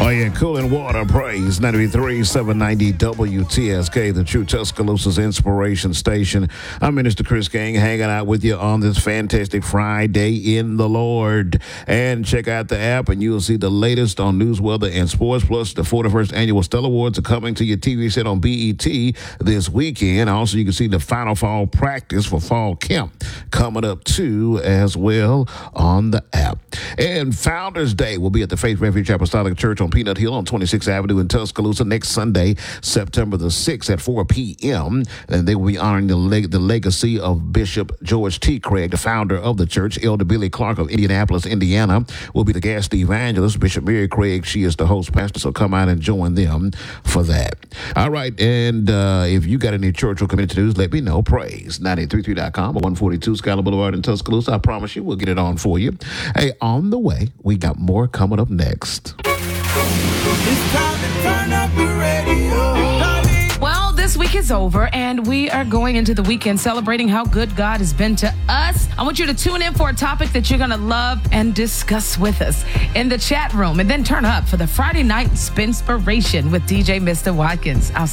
Oh, yeah, Cooling Water, Praise 93.7 790 WTSK, the True Tuscaloosa's inspiration station. I'm Minister Chris Gang, hanging out with you on this fantastic Friday in the Lord. And check out the app, and you'll see the latest on news, weather, and sports. Plus, the 41st Annual Stella Awards are coming to your TV set on BET this weekend. Also, you can see the final fall practice for fall camp coming up, too, as well on the app. And Founders Day will be at the Faith Refuge Apostolic Church on Peanut Hill on 26th Avenue in Tuscaloosa next Sunday, September the 6th at 4 p.m. And they will be honoring the legacy of Bishop George T. Craig, the founder of the church. Elder Billy Clark of Indianapolis, Indiana, will be the guest evangelist. Bishop Mary Craig, she is the host pastor, so come out and join them for that. All right, and if you got any church or community news, let me know. Praise 933.com or 142 Skyler Boulevard in Tuscaloosa. I promise you we'll get it on for you. Hey, on the way, we got more coming up next. It's time to turn up the radio. Well, this week is over, and we are going into the weekend celebrating how good God has been to us. I want you to tune in for a topic that you're going to love and discuss with us in the chat room, and then turn up for the Friday Night Spinspiration with DJ Mr. Watkins. I'll